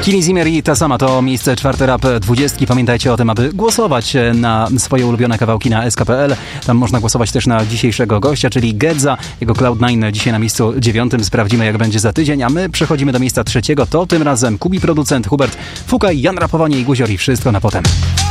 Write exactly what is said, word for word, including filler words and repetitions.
Kimi Zimmer i ta sama to miejsce czwarte rap dwudziestki. Pamiętajcie o tym, aby głosować na swoje ulubione kawałki na S K kropka P L. Tam można głosować też na dzisiejszego gościa, czyli Gedza. Jego Cloud nine dzisiaj na miejscu dziewiątym. Sprawdzimy, jak będzie za tydzień, a my przechodzimy do miejsca trzeciego. To tym razem Kubi producent, Hubert Fukaj, Jan Rapowanie i Guzior i wszystko na potem.